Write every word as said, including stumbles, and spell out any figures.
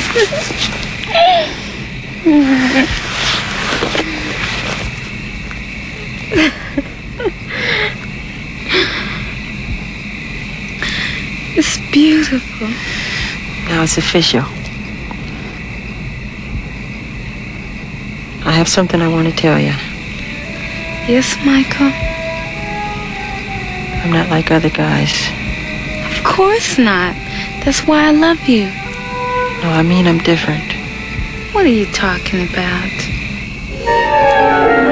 It's beautiful. Now it's official. I have something I want to tell you. Yes, Michael? I'm not like other guys. Of course not. That's why I love you. No, I mean I'm different. What are you talking about?